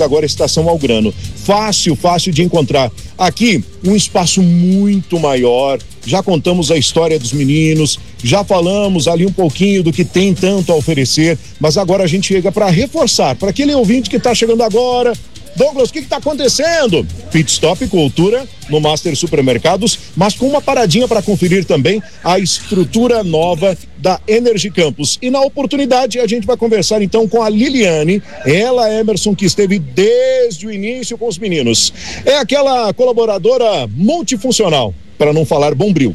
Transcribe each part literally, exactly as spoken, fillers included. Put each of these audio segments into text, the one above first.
agora estação ao grano. Fácil, fácil de encontrar. Aqui, um espaço muito maior. Já contamos a história dos meninos, já falamos ali um pouquinho do que tem tanto a oferecer, mas agora a gente chega para reforçar, para aquele ouvinte que está chegando agora. Douglas, o que está acontecendo? Pit Stop Cultura no Master Supermercados, mas com uma paradinha para conferir também a estrutura nova da Energy Campus. E na oportunidade a gente vai conversar então com a Liliane, ela, Emerson, que esteve desde o início com os meninos. É aquela colaboradora multifuncional, para não falar bombril.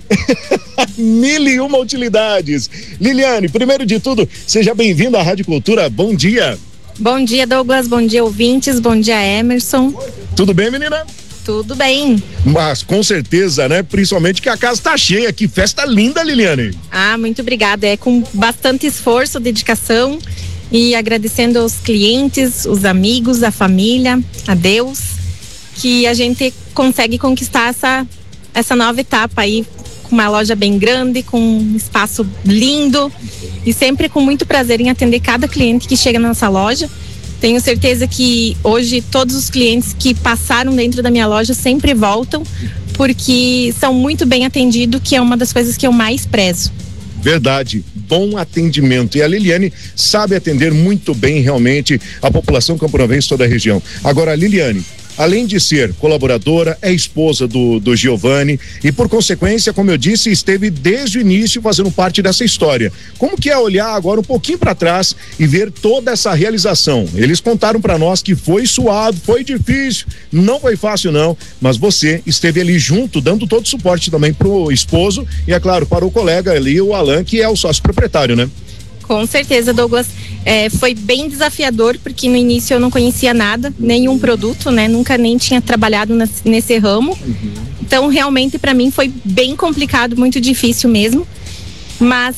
Mil e uma utilidades. Liliane, primeiro de tudo, seja bem-vinda à Rádio Cultura, bom dia. Bom dia, Douglas, bom dia, ouvintes, bom dia, Emerson. Tudo bem, menina? Tudo bem. Mas com certeza, né? Principalmente que a casa tá cheia, que festa linda, Liliane. Ah, muito obrigada, é com bastante esforço, dedicação e agradecendo aos clientes, os amigos, a família, a Deus, que a gente consegue conquistar essa, essa nova etapa aí, com uma loja bem grande, com um espaço lindo e sempre com muito prazer em atender cada cliente que chega na nossa loja. Tenho certeza que hoje todos os clientes que passaram dentro da minha loja sempre voltam, porque são muito bem atendidos, que é uma das coisas que eu mais prezo. Verdade, bom atendimento. E a Liliane sabe atender muito bem realmente a população camponovense toda a região. Agora, Liliane, além de ser colaboradora, é esposa do, do Giovanni e, por consequência, como eu disse, esteve desde o início fazendo parte dessa história. Como que é olhar agora um pouquinho para trás e ver toda essa realização? Eles contaram para nós que foi suado, foi difícil, não foi fácil não, mas você esteve ali junto, dando todo o suporte também pro esposo e, é claro, para o colega ali, o Alan, que é o sócio proprietário, né? Com certeza, Douglas, é, foi bem desafiador, porque no início eu não conhecia nada, nenhum produto, né? Nunca nem tinha trabalhado nesse, nesse ramo. Uhum. Então, realmente, para mim foi bem complicado, muito difícil mesmo. Mas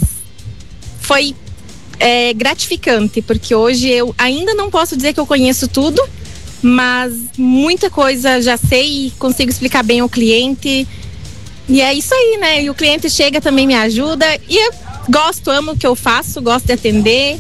foi é, gratificante, porque hoje eu ainda não posso dizer que eu conheço tudo, mas muita coisa já sei e consigo explicar bem ao cliente. E é isso aí, né? E o cliente chega, também me ajuda e eu gosto, amo o que eu faço, gosto de atender.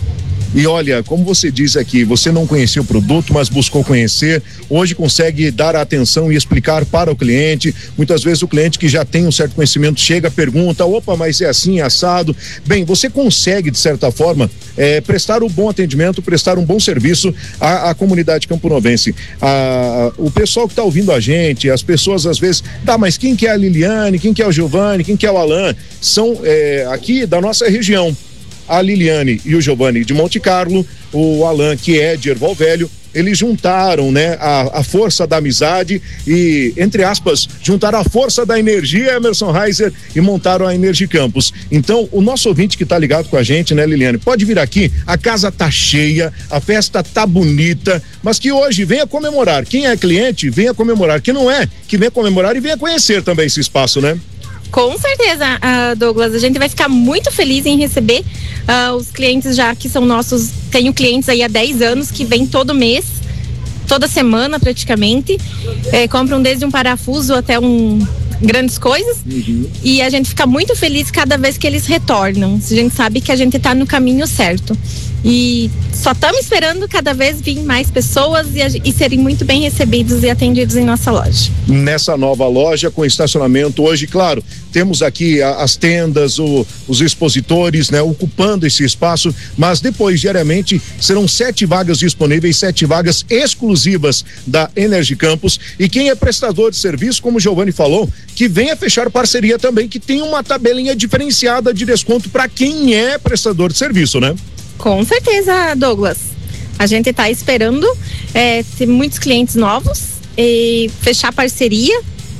E olha, como você diz aqui, você não conhecia o produto, mas buscou conhecer, hoje consegue dar a atenção e explicar para o cliente. Muitas vezes o cliente que já tem um certo conhecimento chega, pergunta, opa, mas é assim, é assado. Bem, você consegue, de certa forma, é, prestar um bom atendimento, prestar um bom serviço à, à comunidade camponovense. A, o pessoal que está ouvindo a gente, as pessoas às vezes, tá, mas quem que é a Liliane, quem que é o Giovanni, quem que é o Alan? São é, aqui da nossa região. A Liliane e o Giovanni de Monte Carlo, o Alan, que é de Erval Velho, eles juntaram, né, a, a força da amizade e, entre aspas, juntaram a força da energia, Emerson Reiser, e montaram a Energy Campus. Então, o nosso ouvinte que tá ligado com a gente, né, Liliane, pode vir aqui, a casa tá cheia, a festa tá bonita, mas que hoje venha comemorar. Quem é cliente, venha comemorar. Quem não é, que venha comemorar e venha conhecer também esse espaço, né? Com certeza, uh, Douglas, a gente vai ficar muito feliz em receber uh, os clientes já que são nossos. Tenho clientes aí há dez anos que vêm todo mês, toda semana praticamente, é, compram desde um parafuso até um grandes coisas. Uhum. E a gente fica muito feliz cada vez que eles retornam. A gente sabe que a gente está no caminho certo. E só estamos esperando cada vez vir mais pessoas e, e serem muito bem recebidos e atendidos em nossa loja. Nessa nova loja com estacionamento hoje, claro, temos aqui a, as tendas, o, os expositores, né, ocupando esse espaço, mas depois, diariamente, serão sete vagas disponíveis, sete vagas exclusivas da Energy Campus. E quem é prestador de serviço, como o Giovanni falou, que venha fechar parceria também, que tem uma tabelinha diferenciada de desconto para quem é prestador de serviço, né? Com certeza, Douglas. A gente está esperando é, ter muitos clientes novos e fechar parceria.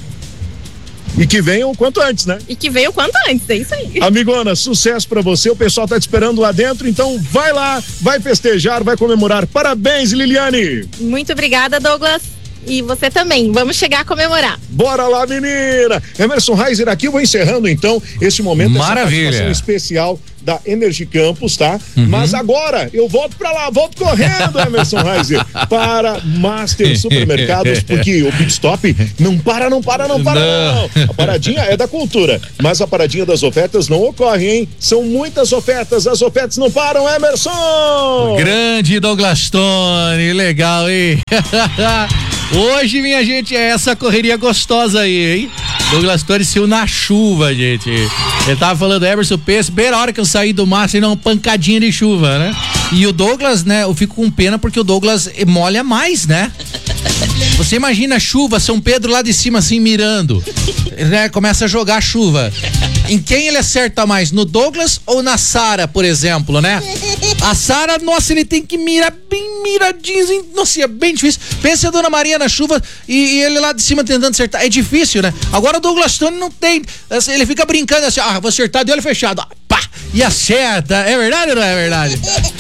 E que venham o quanto antes, né? E que venham o quanto antes, é isso aí. Amigona, sucesso pra você, o pessoal tá te esperando lá dentro, então vai lá, vai festejar, vai comemorar. Parabéns, Liliane! Muito obrigada, Douglas. E você também. Vamos chegar a comemorar. Bora lá, menina! Emerson Reiser aqui, eu vou encerrando então esse momento. Maravilha. Essa participação especial da Energy Campus, tá? Uhum. Mas agora eu volto pra lá, volto correndo, Emerson Reiser, para Master Supermercados, porque o Pit Stop não para, não para, não para, não. não. A paradinha é da cultura, mas a paradinha das ofertas não ocorre, hein? São muitas ofertas, as ofertas não param, Emerson! Grande Douglas Tony, legal, hein? Hoje, minha gente, é essa correria gostosa aí, hein? Douglas Tony saiu na chuva, gente. Ele tava falando, Emerson, pensa, bem na hora que eu saí do mar, saiu uma pancadinha de chuva, né? E o Douglas, né, eu fico com pena porque o Douglas molha mais, né? Você imagina a chuva, São Pedro lá de cima assim mirando, né? Começa a jogar chuva. Em quem ele acerta mais? No Douglas ou na Sara, por exemplo, né? A Sara, nossa, ele tem que mirar bem miradinho, nossa, é bem difícil. Pensa a Dona Maria na chuva e, e ele lá de cima tentando acertar, é difícil, né? Agora o Douglas Tony não tem, ele fica brincando assim, ah, vou acertar de olho fechado, ah, pá, e acerta, é verdade ou não é verdade?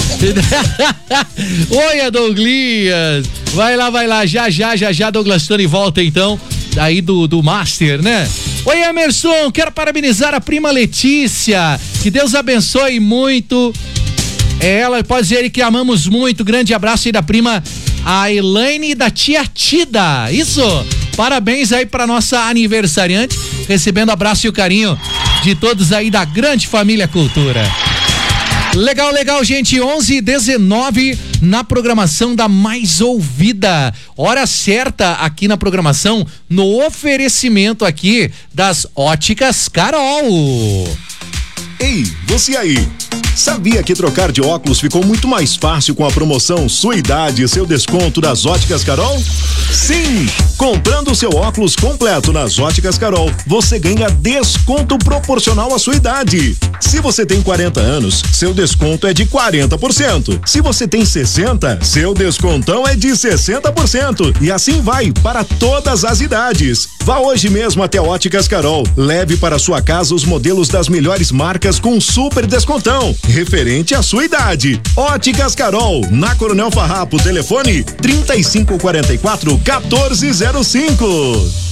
Oi, Douglas, vai lá, vai lá, já, já, já, já, Douglas Tony volta então, aí do, do Master, né? Oi, Emerson, quero parabenizar a prima Letícia, que Deus abençoe muito ela, pode dizer que amamos muito, grande abraço aí da prima a Elaine e da tia Tida, isso, parabéns aí pra nossa aniversariante, recebendo abraço e o carinho de todos aí da grande família Cultura. Legal, legal, gente, onze e dezenove na programação da Mais Ouvida, hora certa aqui na programação, no oferecimento aqui das Óticas Carol. Ei, você aí, sabia que trocar de óculos ficou muito mais fácil com a promoção Sua Idade e seu desconto das Óticas Carol? Sim! Comprando o seu óculos completo nas Óticas Carol, você ganha desconto proporcional à sua idade. Se você tem quarenta anos, seu desconto é de quarenta por cento. Se você tem sessenta, seu descontão é de sessenta por cento. E assim vai para todas as idades. Vá hoje mesmo até Óticas Carol. Leve para sua casa os modelos das melhores marcas com super descontão, referente à sua idade. Óticas Carol, na Coronel Farrapo, telefone trinta e cinco quarenta e quatro, quatorze zero cinco.